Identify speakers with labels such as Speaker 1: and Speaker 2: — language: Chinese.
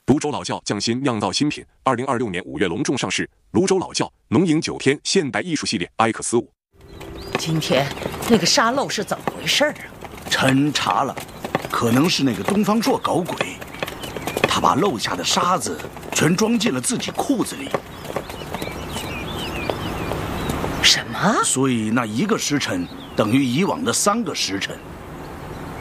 Speaker 1: 泸州老窖匠心酿造新品，2026年5月隆重上市。泸州老窖浓饮9天现代艺术系列 IX5。
Speaker 2: 今天那个沙漏是怎么回事啊？
Speaker 3: 臣查了，可能是那个东方朔搞鬼，他把漏下的沙子全装进了自己裤子里。
Speaker 2: 什么？
Speaker 3: 所以那1个时辰等于以往的3个时辰。